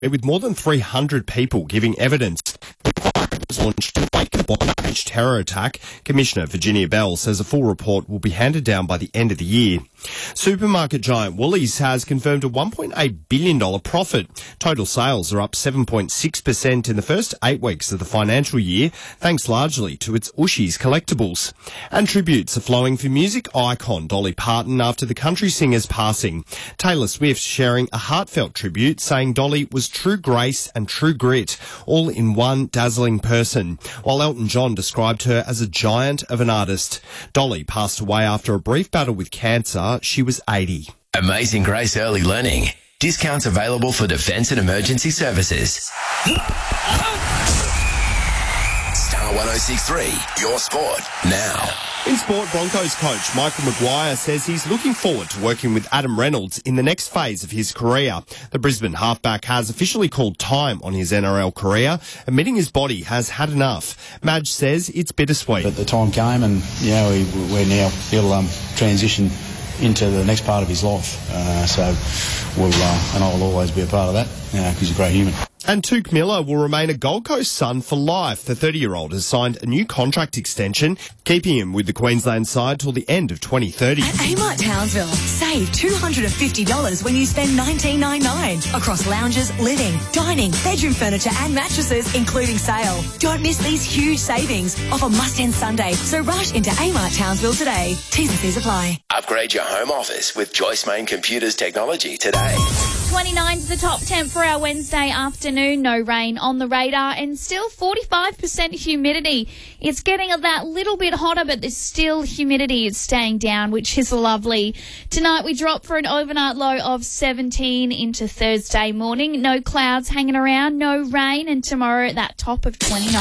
with more than 300 people giving evidence. Was launched to wake up on a terror attack. Commissioner Virginia Bell says a full report will be handed down by the end of the year. Supermarket giant Woolies has confirmed a $1.8 billion profit. Total sales are up 7.6% in the first 8 weeks of the financial year, thanks largely to its Ooshies collectibles. And tributes are flowing for music icon Dolly Parton after the country singer's passing. Taylor Swift sharing a heartfelt tribute, saying Dolly was true grace and true grit, all in one dazzling person, while Elton John described her as a giant of an artist. Dolly passed away after a brief battle with cancer. She was 80. Amazing Grace Early Learning. Discounts available for defence and emergency services. Star 106.3, your sport, now. In sport, Broncos coach Michael Maguire says he's looking forward to working with Adam Reynolds in the next phase of his career. The Brisbane halfback has officially called time on his NRL career, admitting his body has had enough. Madge says it's bittersweet. But the time came and, we now feel transition into the next part of his life. So we'll, and I will always be a part of that, because he's a great human. And Touk Miller will remain a Gold Coast Sun for life. The 30-year-old has signed a new contract extension, keeping him with the Queensland side till the end of 2030. At Amart Townsville, save $250 when you spend $19.99 across lounges, living, dining, bedroom furniture and mattresses, including sale. Don't miss these huge savings off a must-end Sunday, so rush into Amart Townsville today. T's and C's apply. Upgrade your home office with Joyce Main Computers technology today. 29 to the top temp for our Wednesday afternoon. No rain on the radar and still 45% humidity. It's getting that little bit hotter, but there's still humidity. It's staying down, which is lovely. Tonight we drop for an overnight low of 17 into Thursday morning. No clouds hanging around, no rain, and tomorrow at that top of 29.